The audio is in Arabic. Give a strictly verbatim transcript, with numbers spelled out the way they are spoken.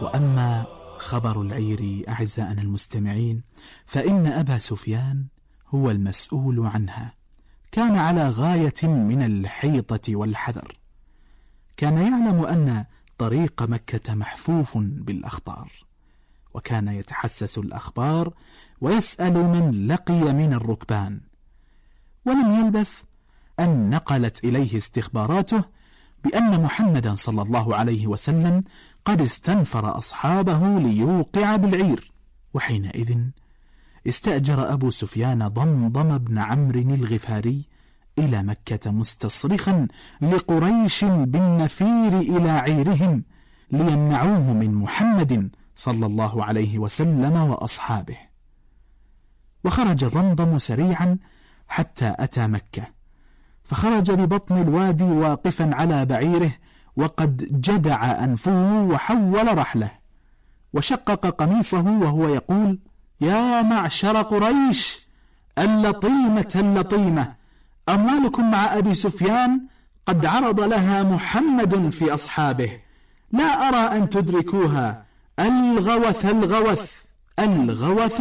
وأما خبر العير أعزائنا المستمعين فإن أبا سفيان هو المسؤول عنها كان على غاية من الحيطة والحذر. كان يعلم أن طريق مكة محفوف بالأخطار، وكان يتحسس الأخبار ويسأل من لقي من الركبان. ولم يلبث أن نقلت إليه استخباراته بأن محمدا صلى الله عليه وسلم قد استنفر أصحابه ليوقع بالعير. وحينئذ استأجر أبو سفيان ضمضم بن عمرو الغفاري إلى مكة مستصرخا لقريش بالنفير إلى عيرهم ليمنعوه من محمد صلى الله عليه وسلم وأصحابه. وخرج ضمضم سريعا حتى أتى مكة، فخرج ببطن الوادي واقفا على بعيره وقد جدع أنفه وحول رحله، وشقق قميصه وهو يقول: يا معشر قريش، اللطيمة اللطيمة، أموالكم مع أبي سفيان قد عرض لها محمد في أصحابه، لا أرى أن تدركوها، الغوث الغوث الغوث